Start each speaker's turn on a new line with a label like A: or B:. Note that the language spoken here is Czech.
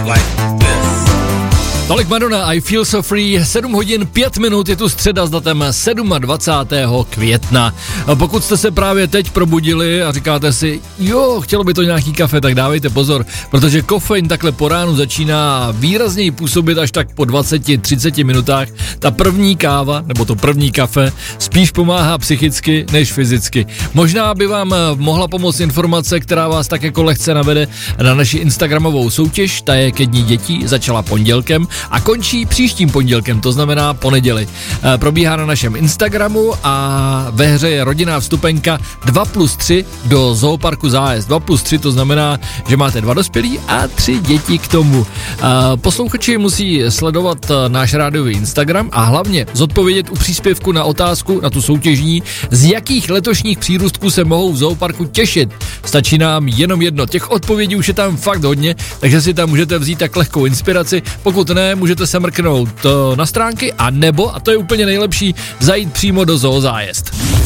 A: Tolik Madonna, I Feel So Free, 7 hodin 5 minut, je tu středa s datem 27. května. A pokud jste se právě teď probudili a říkáte si, jo, chtělo by to nějaký kafe, tak dávejte pozor, protože kofein takhle po ránu začíná výrazněji působit až tak po 20-30 minutách. Ta první káva, nebo to první kafe, spíš pomáhá psychicky než fyzicky. Možná by vám mohla pomoct informace, která vás tak jako lehce navede na naši instagramovou soutěž, ta je ke dní dětí, začala pondělkem a končí příštím pondělkem, to znamená poneděli. Probíhá na našem Instagramu a ve hře je rodinná vstupenka 2+3 do zooparku Zájezd. 2+3 to znamená, že máte 2 dospělí a 3 děti k tomu. Posluchači musí sledovat náš rádiový Instagram a hlavně zodpovědět u příspěvku na otázku, na tu soutěžní, z jakých letošních přírůstků se mohou v zooparku těšit. Stačí nám jenom jedno. Těch odpovědí už je tam fakt hodně, takže si tam můžete vzít tak lehkou inspiraci. Pokud ne, můžete se mrknout na stránky a nebo, a to je úplně nejlepší, zajít přímo do Zoo Zájezd.